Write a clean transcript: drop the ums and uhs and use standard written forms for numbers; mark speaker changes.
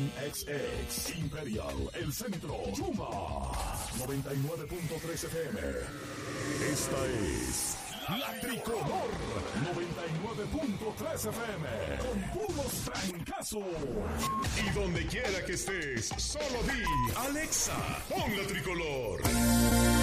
Speaker 1: Nissan XX, Imperial, El Centro, Yuma, 99.3 FM. Esta es La Tricolor, 99.3 FM, con puros trancazos. Y donde quiera que estés, solo di, Alexa, pon La Tricolor.